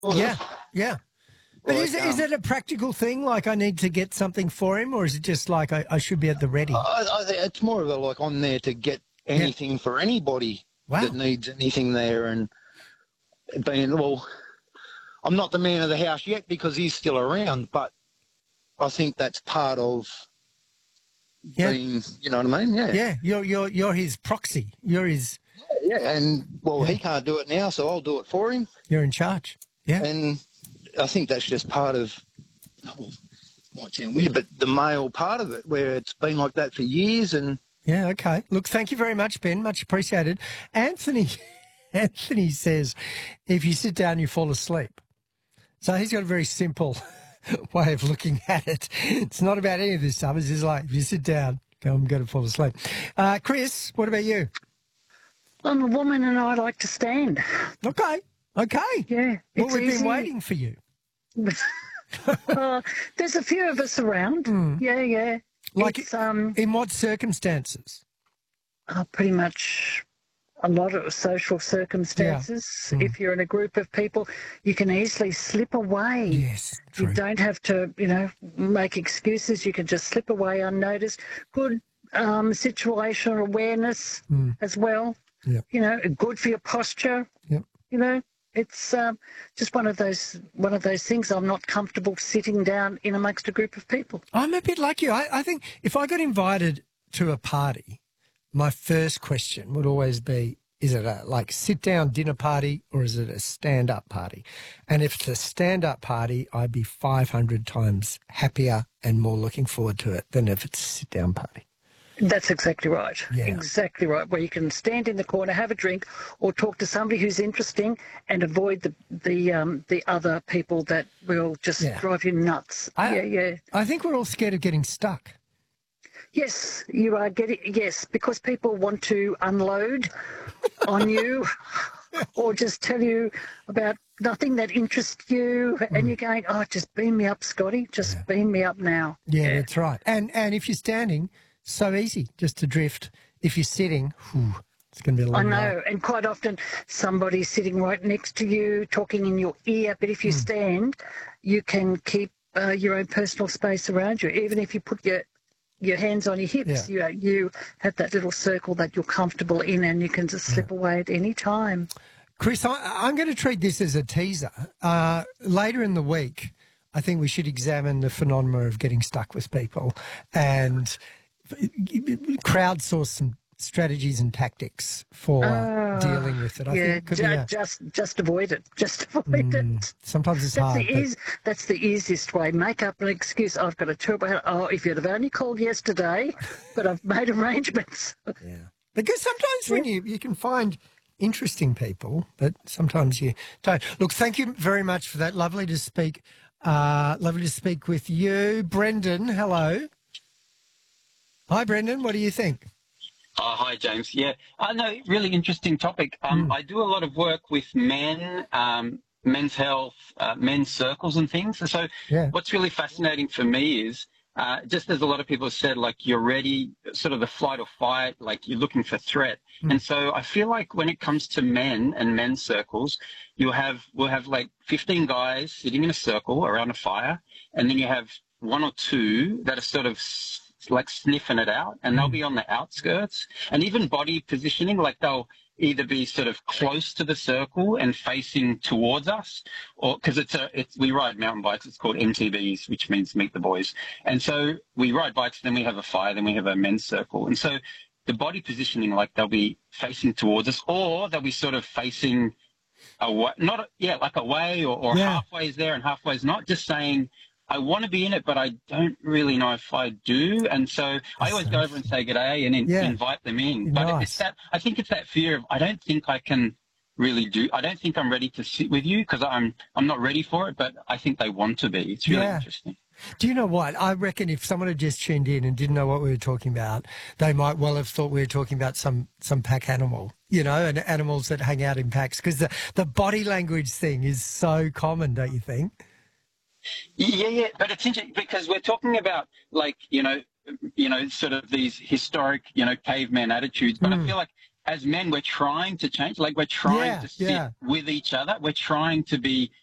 Yeah, yeah. But Like, is it a practical thing? Like I need to get something for him, or is it just like I should be at the ready? I think it's more of a like I'm there to get Yeah. anything for anybody that Wow. needs anything there, and being well, I'm not the man of the house yet because he's still around, but I think that's part of Yeah. being, you know what I mean? Yeah. Yeah. You're his proxy. You're his. Yeah, and well, Yeah. he can't do it now, so I'll do it for him. You're in charge. Yeah. And I think that's just part of, well, might sound weird, but the male part of it, where it's been like that for years. And Yeah. Okay. Look, thank you very much, Ben. Much appreciated. Anthony. Anthony says, if you sit down, you fall asleep. So he's got a very simple way of looking at it. It's not about any of this stuff. It's just like, if you sit down, I'm going to fall asleep. Chris, what about you? I'm a woman and I like to stand. Okay. Okay. Yeah. Well, it's we've easy. been waiting for you. There's a few of us around. Yeah, yeah. Like, it's, in what circumstances? pretty much a lot of social circumstances. If you're in a group of people, you can easily slip away. Yes, true. You don't have to, make excuses. You can just slip away unnoticed. Good situational awareness as well. Yep. Good for your posture. Yep. It's just one of those things. I'm not comfortable sitting down in amongst a group of people. I'm a bit like you. I think if I got invited to a party, my first question would always be, is it a sit-down dinner party or is it a stand-up party? And if it's a stand-up party, I'd be 500 times happier and more looking forward to it than if it's a sit-down party. That's exactly right. Yeah. Exactly right. Where you can stand in the corner, have a drink, or talk to somebody who's interesting, and avoid the other people that will just drive you nuts. Yeah. I think we're all scared of getting stuck. Yes, you are yes, because people want to unload on you or just tell you about nothing that interests you, and you're going, oh, just beam me up, Scotty. Just beam me up now. Yeah, that's right. And if you're standing, so easy just to drift. If you're sitting, it's going to be a long night. And quite often somebody's sitting right next to you, talking in your ear. But if you stand, you can keep your own personal space around you. Even if you put your hands on your hips, you have that little circle that you're comfortable in, and you can just slip away at any time. Chris, I'm going to treat this as a teaser. Later in the week, I think we should examine the phenomena of getting stuck with people and crowdsource some strategies and tactics for dealing with it. I think it could be just avoid it. Just avoid it. Sometimes it's hard. That's the easiest way. Make up an excuse. I've got a tour. Oh, if you'd have only called yesterday, but I've made arrangements. Yeah. Because sometimes when you can find interesting people, but sometimes you don't. Look, thank you very much for that. Lovely to speak. Lovely to speak with you. Brendan, hello. Hi, Brendan. What do you think? Hi, James. Yeah, I know, really interesting topic. I do a lot of work with men, men's health, men's circles and things. And so what's really fascinating for me is, just as a lot of people have said, like you're ready, sort of the flight or fight, like you're looking for threat. And so I feel like when it comes to men and men's circles, we'll have like 15 guys sitting in a circle around a fire, and then you have one or two that are sort of like sniffing it out, and they'll be on the outskirts, and even body positioning, like they'll either be sort of close to the circle and facing towards us, or because we ride mountain bikes, it's called MTBs, which means meet the boys. And so we ride bikes, then we have a fire, then we have a men's circle. And so the body positioning, like they'll be facing towards us, or they'll be sort of facing away, like away, or halfway's there and halfway's not, just saying, I want to be in it, but I don't really know if I do. And so I always go over and say g'day and invite them in. But it's that, I think it's that fear of, I don't think I can really I don't think I'm ready to sit with you because I'm not ready for it, but I think they want to be. It's really interesting. Do you know what? I reckon if someone had just tuned in and didn't know what we were talking about, they might well have thought we were talking about some pack animal, and animals that hang out in packs, because the body language thing is so common, don't you think? Yeah, but it's interesting because we're talking about sort of these historic, caveman attitudes. But I feel like as men, we're trying to change. Like we're trying to sit with each other. We're trying to be